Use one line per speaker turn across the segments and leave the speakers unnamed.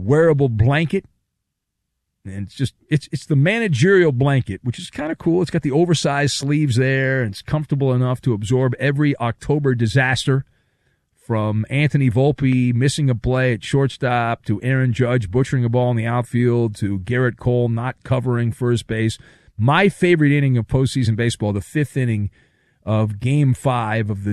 wearable blanket. And it's the managerial blanket, which is kind of cool. It's got the oversized sleeves there, and it's comfortable enough to absorb every October disaster, from Anthony Volpe missing a play at shortstop, to Aaron Judge butchering a ball in the outfield, to Garrett Cole not covering first base. My favorite inning of postseason baseball, the fifth inning of Game 5 of the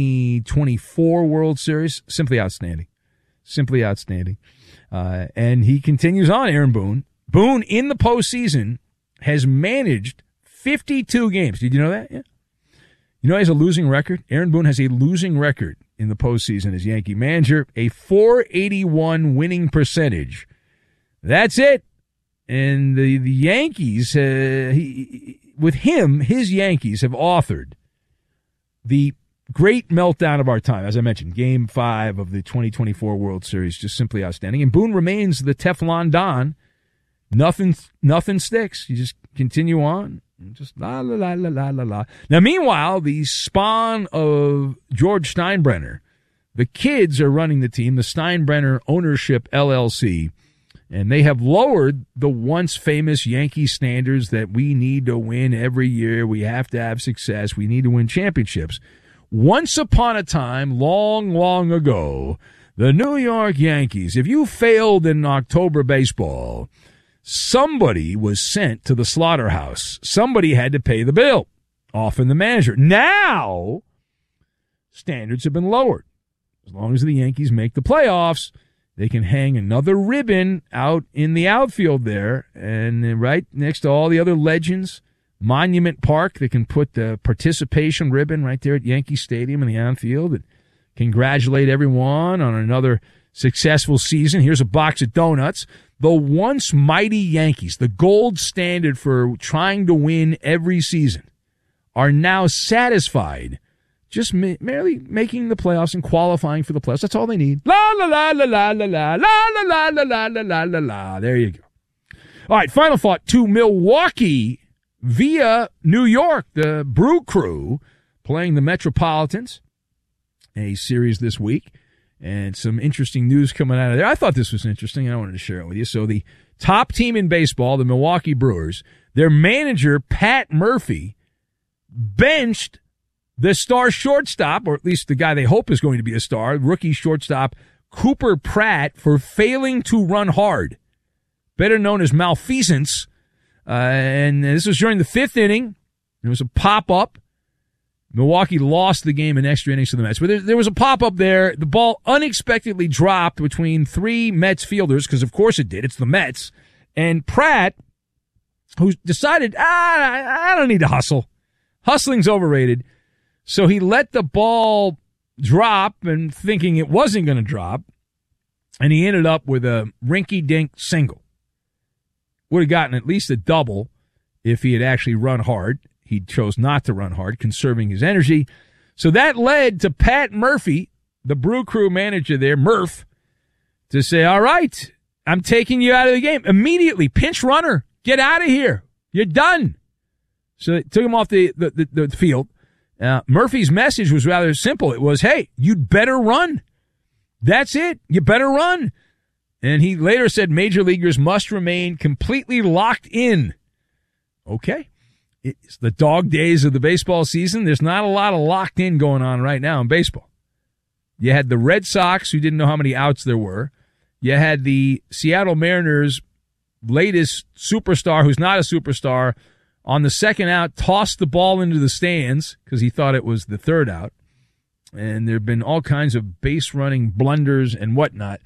2024 World Series, simply outstanding. Simply outstanding. And he continues on, Aaron Boone. Boone, in the postseason, has managed 52 games. Did you know that? Yeah. You know he has a losing record? Aaron Boone has a losing record in the postseason as Yankee manager, a .481 winning percentage. That's it. And the Yankees, with him, his Yankees have authored the great meltdown of our time. As I mentioned, Game 5 of the 2024 World Series, just simply outstanding. And Boone remains the Teflon Don. Nothing sticks. You just continue on. Just la, la, la, la, la, la, la. Now, meanwhile, the spawn of George Steinbrenner, the kids are running the team, the Steinbrenner Ownership LLC, and they have lowered the once famous Yankee standards that we need to win every year. We have to have success. We need to win championships. Once upon a time, long, long ago, the New York Yankees, if you failed in October baseball, somebody was sent to the slaughterhouse. Somebody had to pay the bill, often the manager. Now, standards have been lowered. As long as the Yankees make the playoffs, they can hang another ribbon out in the outfield there, and right next to all the other legends, Monument Park, they can put the participation ribbon right there at Yankee Stadium in the outfield and congratulate everyone on another successful season. Here's a box of donuts. The once mighty Yankees, the gold standard for trying to win every season, are now satisfied just merely making the playoffs and qualifying for the playoffs. That's all they need. La, la, la, la, la, la, la, la, la, la, la, la, la, la, la. There you go. All right, final thought. To Milwaukee via New York, the Brew Crew playing the Metropolitans, a series this week. And some interesting news coming out of there. I thought this was interesting. I wanted to share it with you. So the top team in baseball, the Milwaukee Brewers, their manager, Pat Murphy, benched the star shortstop, or at least the guy they hope is going to be a star, rookie shortstop Cooper Pratt, for failing to run hard, better known as malfeasance. And this was during the fifth inning. It was a pop-up. Milwaukee lost the game in extra innings to the Mets. But there was a pop-up there. The ball unexpectedly dropped between three Mets fielders, because of course it did. It's the Mets. And Pratt, who decided, I don't need to hustle. Hustling's overrated. So he let the ball drop, and thinking it wasn't going to drop, and he ended up with a rinky-dink single. Would have gotten at least a double if he had actually run hard. He chose not to run hard, conserving his energy. So that led to Pat Murphy, the Brew Crew manager there, Murph, to say, all right, I'm taking you out of the game. Immediately, pinch runner, get out of here. You're done. So they took him off the field. Murphy's message was rather simple. It was, hey, you'd better run. That's it. You better run. And he later said major leaguers must remain completely locked in. Okay. It's the dog days of the baseball season. There's not a lot of locked in going on right now in baseball. You had the Red Sox, who didn't know how many outs there were. You had the Seattle Mariners' latest superstar, who's not a superstar, on the second out, tossed the ball into the stands because he thought it was the third out. And there have been all kinds of base running blunders and whatnot.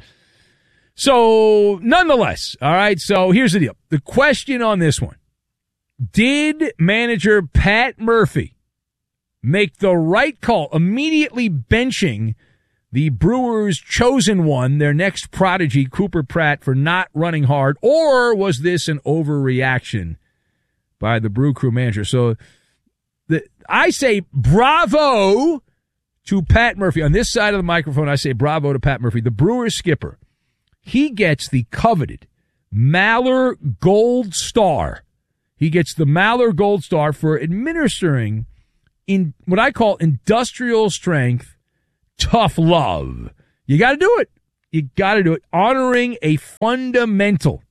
So, nonetheless, all right, so here's the deal. The question on this one. Did manager Pat Murphy make the right call, immediately benching the Brewers' chosen one, their next prodigy, Cooper Pratt, for not running hard, or was this an overreaction by the Brew Crew manager? So I say bravo to Pat Murphy. On this side of the microphone, I say bravo to Pat Murphy, the Brewers skipper. He gets the coveted Maller Gold Star. He gets the Maller Gold Star for administering in what I call industrial strength tough love. You got to do it. You got to do it. Honoring a fundamental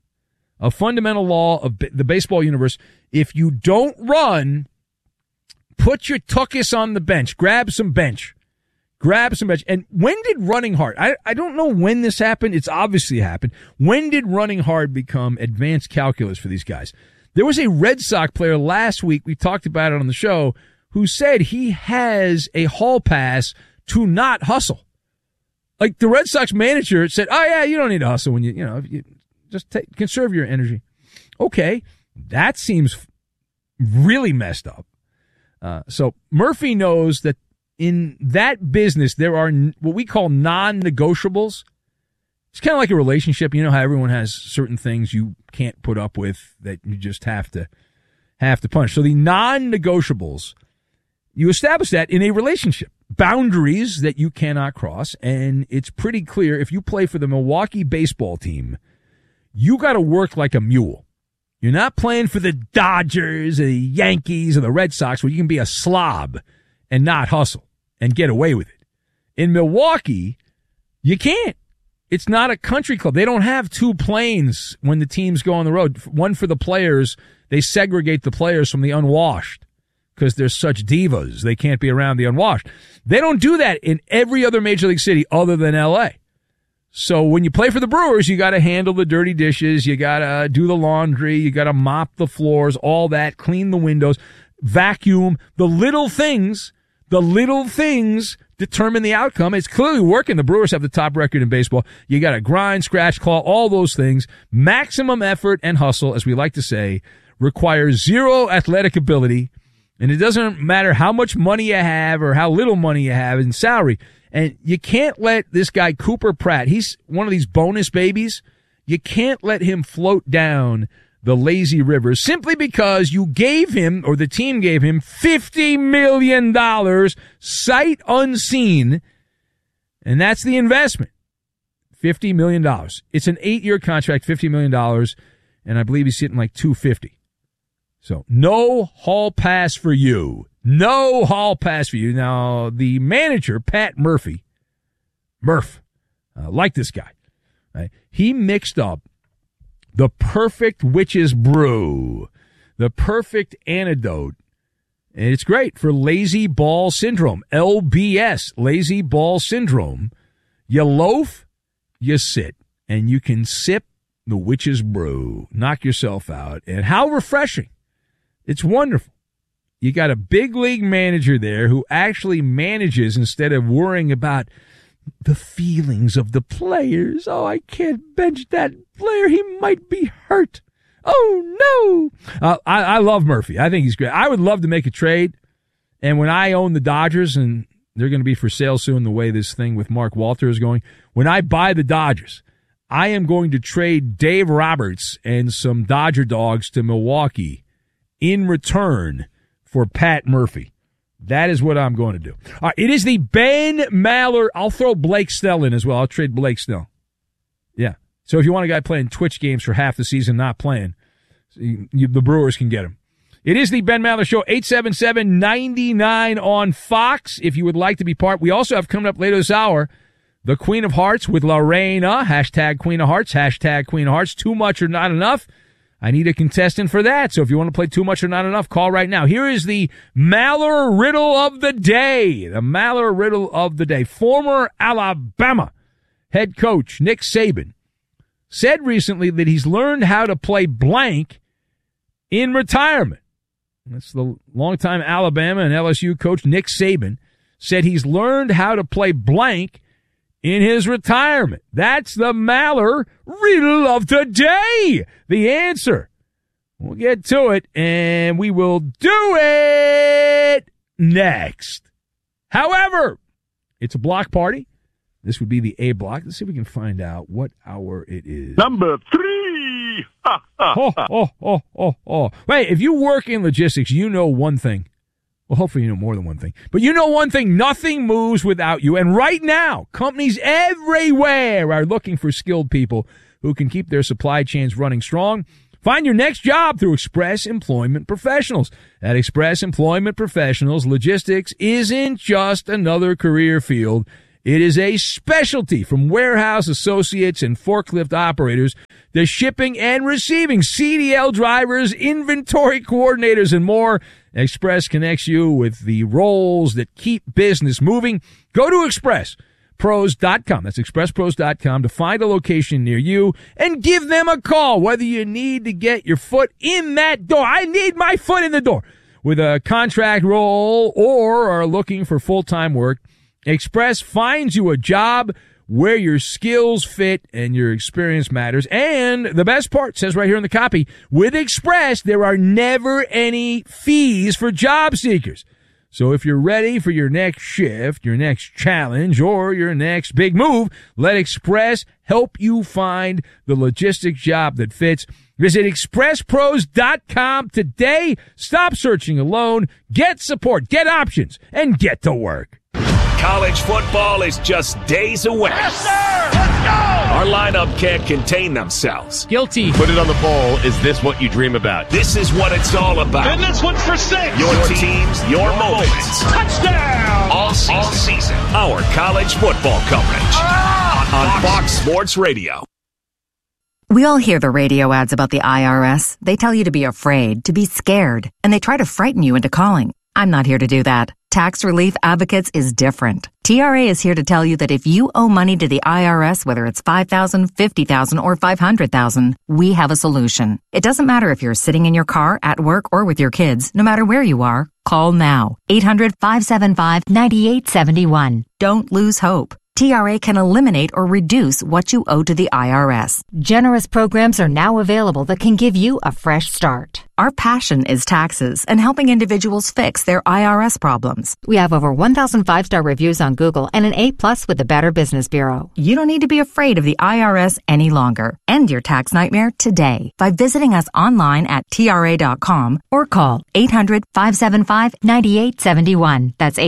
law of the baseball universe. If you don't run, put your tuchus on the bench. Grab some bench. And when did running hard? I don't know when this happened. It's obviously happened. When did running hard become advanced calculus for these guys? There was a Red Sox player last week, we talked about it on the show, who said he has a hall pass to not hustle. Like the Red Sox manager said, oh yeah, you don't need to hustle when you just conserve your energy. Okay. That seems really messed up. So Murphy knows that in that business, there are what we call non-negotiables. It's kind of like a relationship. You know how everyone has certain things you can't put up with that you just have to punch. So the non-negotiables, you establish that in a relationship. Boundaries that you cannot cross. And it's pretty clear if you play for the Milwaukee baseball team, you got to work like a mule. You're not playing for the Dodgers or the Yankees or the Red Sox where you can be a slob and not hustle and get away with it. In Milwaukee, you can't. It's not a country club. They don't have two planes when the teams go on the road. One for the players. They segregate the players from the unwashed because they're such divas. They can't be around the unwashed. They don't do that in every other major league city other than L.A. So when you play for the Brewers, you got to handle the dirty dishes. You got to do the laundry. You got to mop the floors, all that, clean the windows, vacuum. The little things determine the outcome. It's clearly working. The Brewers have the top record in baseball. You got to grind, scratch, claw, all those things. Maximum effort and hustle, as we like to say, requires zero athletic ability. And it doesn't matter how much money you have or how little money you have in salary. And you can't let this guy, Cooper Pratt, he's one of these bonus babies. You can't let him float down the lazy river simply because you gave him, or the team gave him, $50 million, sight unseen. And that's the investment. $50 million. It's an 8-year contract, $50 million. And I believe he's sitting like $250. So no hall pass for you. No hall pass for you. Now, the manager, Pat Murphy, like this guy, right? He mixed up the perfect witch's brew, the perfect antidote, and it's great for lazy ball syndrome, LBS, lazy ball syndrome. You loaf, you sit, and you can sip the witch's brew, knock yourself out, and how refreshing. It's wonderful. You got a big league manager there who actually manages instead of worrying about the feelings of the players. Oh, I can't bench that player. He might be hurt. Oh, no. I love Murphy. I think he's great. I would love to make a trade. And when I own the Dodgers, and they're going to be for sale soon the way this thing with Mark Walter is going, when I buy the Dodgers, I am going to trade Dave Roberts and some Dodger dogs to Milwaukee in return for Pat Murphy. That is what I'm going to do. All right, it is the Ben Maller. I'll throw Blake Snell in as well. I'll trade Blake Snell. Yeah. So if you want a guy playing Twitch games for half the season not playing, the Brewers can get him. It is the Ben Maller Show, 877-99 on Fox, if you would like to be part. We also have coming up later this hour, the Queen of Hearts with Lorena, hashtag Queen of Hearts, hashtag Queen of Hearts. Too much or not enough? I need a contestant for that. So if you want to play Too Much or Not Enough, call right now. Here is the Maller Riddle of the Day. The Maller Riddle of the Day. Former Alabama head coach Nick Saban said recently that he's learned how to play blank in retirement. That's the longtime Alabama and LSU coach Nick Saban said he's learned how to play blank in his retirement. That's the Maller Riddle of the Day. The answer. We'll get to it, and we will do it next. However, it's a block party. This would be the A block. Let's see if we can find out what hour it is.
Number 3.
Wait, if you work in logistics, you know one thing. Well, hopefully you know more than one thing. But you know one thing, nothing moves without you. And right now, companies everywhere are looking for skilled people who can keep their supply chains running strong. Find your next job through Express Employment Professionals. At Express Employment Professionals, logistics isn't just another career field. It is a specialty from warehouse associates and forklift operators, the shipping and receiving, CDL drivers, inventory coordinators, and more. Express connects you with the roles that keep business moving. Go to expresspros.com. That's expresspros.com to find a location near you and give them a call, whether you need to get your foot in that door. I need my foot in the door with a contract role or are looking for full-time work. Express finds you a job where your skills fit and your experience matters. And the best part, says right here in the copy, with Express, there are never any fees for job seekers. So if you're ready for your next shift, your next challenge, or your next big move, let Express help you find the logistics job that fits. Visit expresspros.com today. Stop searching alone. Get support, get options, and get to work.
College football is just days away.
Yes, sir! Let's go!
Our lineup can't contain themselves.
Guilty.
Put it on the bowl. Is this what you dream about?
This is what it's all about.
And this one's for 6.
Your teams, your moments.
Touchdown!
All season. Our college football coverage. On Fox Sports Radio.
We all hear the radio ads about the IRS. They tell you to be afraid, to be scared, and they try to frighten you into calling. I'm not here to do that. Tax Relief Advocates is different. TRA is here to tell you that if you owe money to the IRS, whether it's $5,000, $50,000, or $500,000, we have a solution. It doesn't matter if you're sitting in your car, at work, or with your kids. No matter where you are, call now. 800-575-9871. Don't lose hope. TRA can eliminate or reduce what you owe to the IRS.
Generous programs are now available that can give you a fresh start.
Our passion is taxes and helping individuals fix their IRS problems.
We have over 1,000 5-star reviews on Google and an A+ with the Better Business Bureau.
You don't need to be afraid of the IRS any longer. End your tax nightmare today by visiting us online at TRA.com or call 800-575-9871. That's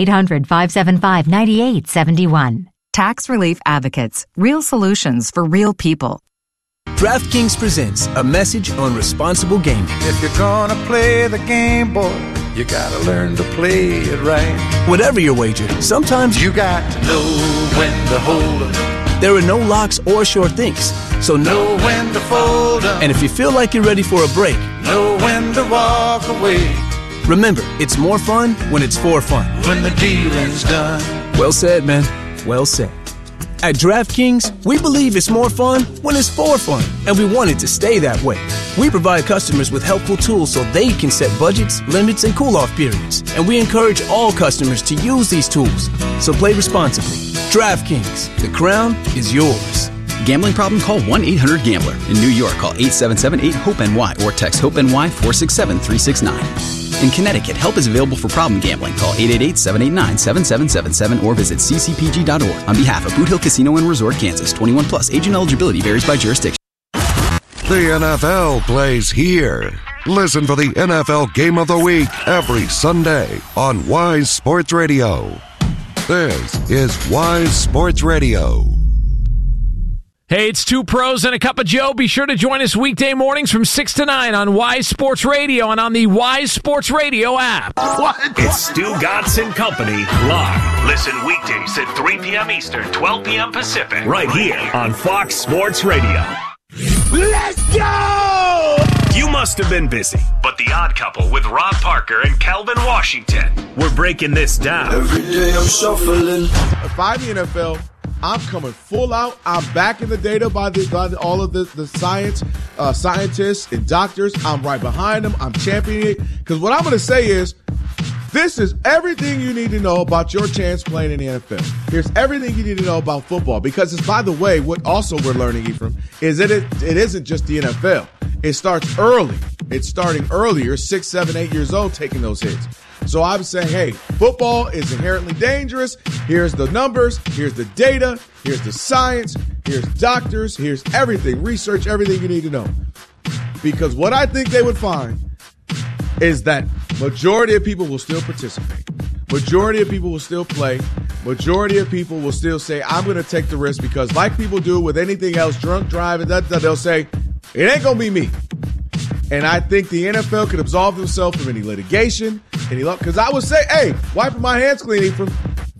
800-575-9871. Tax Relief Advocates. Real solutions for real people.
DraftKings presents a message on responsible gaming.
If you're gonna play the game, boy, you gotta learn to play it right.
Whatever your wager, sometimes
you got to know when to hold 'em.
There are no locks or sure things, so
know when to fold 'em.
And if you feel like you're ready for a break,
know when to walk away.
Remember, it's more fun when it's for fun.
When the dealing's done.
Well said, man. Well said. At DraftKings, we believe it's more fun when it's for fun, and we want it to stay that way. We provide customers with helpful tools so they can set budgets, limits, and cool-off periods, and we encourage all customers to use these tools. So play responsibly. DraftKings, the crown is yours.
Gambling problem? Call 1-800-GAMBLER. In New York, call 877-8-HOPE-NY or text HOPE-NY 467-369. In Connecticut, help is available for problem gambling. Call 888-789-7777 or visit ccpg.org. On behalf of Boot Hill Casino and Resort, Kansas, 21 plus. Age and eligibility varies by jurisdiction.
The NFL plays here. Listen for the NFL Game of the Week every Sunday on Wise Sports Radio. This is Wise Sports Radio.
Hey, it's Two Pros and a Cup of Joe. Be sure to join us weekday mornings from 6 to 9 on Wise Sports Radio and on the Wise Sports Radio app.
What? It's Stu Gatz and Company live. Listen weekdays at 3 p.m. Eastern, 12 p.m. Pacific, right here on Fox Sports Radio.
Let's go!
You must have been busy, but The Odd Couple with Rob Parker and Calvin Washington, we're breaking this down.
Every day I'm shuffling.
If I'm the NFL, I'm coming full out. I'm backing the data by all of the science, scientists and doctors. I'm right behind them. I'm championing it. Because what I'm going to say is, this is everything you need to know about your chance playing in the NFL. Here's everything you need to know about football. Because it's, by the way, what also we're learning, Ephraim, is that it isn't just the NFL. It starts early. It's starting earlier, 6, 7, 8 years old, taking those hits. So I'm saying, hey, football is inherently dangerous. Here's the numbers. Here's the data. Here's the science. Here's doctors. Here's everything. Research everything you need to know. Because what I think they would find is that majority of people will still participate. Majority of people will still play. Majority of people will still say, I'm going to take the risk because like people do with anything else, drunk driving, they'll say, it ain't going to be me. And I think the NFL could absolve themselves from any litigation, because I would say, hey, wiping my hands clean from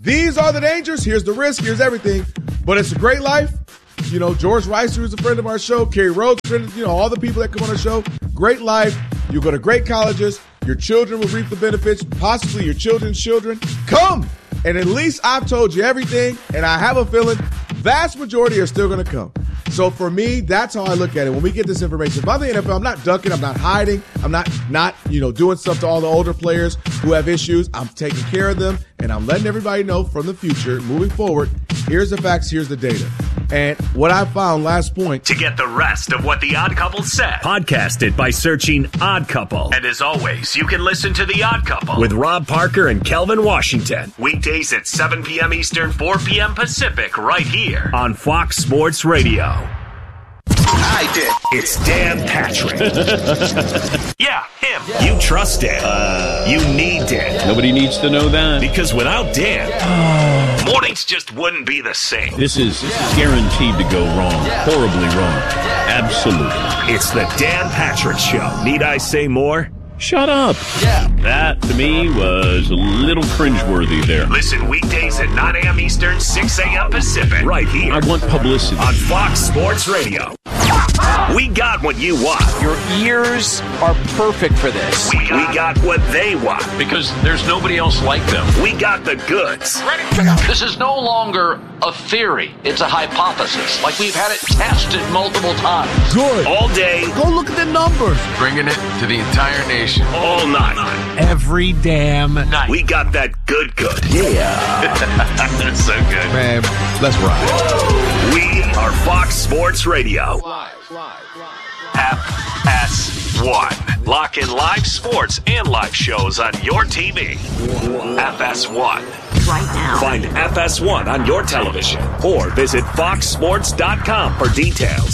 these are the dangers. Here's the risk. Here's everything. But it's a great life. You know, George Rice, who's a friend of our show, Kerry Rhodes, you know, all the people that come on our show. Great life. You go to great colleges. Your children will reap the benefits, possibly your children's children. Come! And at least I've told you everything, and I have a feeling vast majority are still going to come. So for me, that's how I look at it. When we get this information, if I'm the NFL, I'm not ducking, I'm not hiding, I'm not doing stuff to all the older players who have issues. I'm taking care of them, and I'm letting everybody know from the future, moving forward, here's the facts, here's the data. And what I found, last point.
To get the rest of what The Odd Couple said, podcast it by searching Odd Couple. And as always, you can listen to The Odd Couple with Rob Parker and Kelvin Washington. Weekdays at 7 p.m. Eastern, 4 p.m. Pacific, right here on Fox Sports Radio.
I did.
It's Dan Patrick. Yeah, him. You trust Dan. You need Dan.
Nobody needs to know that.
Because without Dan, mornings just wouldn't be the same.
This is guaranteed to go wrong. Horribly wrong. Absolutely.
It's the Dan Patrick Show. Need I say more?
Shut up. Yeah. That, to me, was a little cringeworthy there.
Listen weekdays at 9 a.m. Eastern, 6 a.m. Pacific. Right here.
I want publicity.
On Fox Sports Radio. We got what you want.
Your ears are perfect for this.
We got what they want.
Because there's nobody else like them.
We got the goods.
Ready to go. This is no longer a theory. It's a hypothesis. Like we've had it tested multiple times.
Good. All day.
Go look at the numbers.
Bringing it to the entire nation.
All night.
Every damn night.
We got that good. Yeah. That's so good.
Man, let's ride.
We are Fox Sports Radio. FS1. Lock in live sports and live shows on your TV. FS1.
Right now.
Find FS1 on your television or visit foxsports.com for details.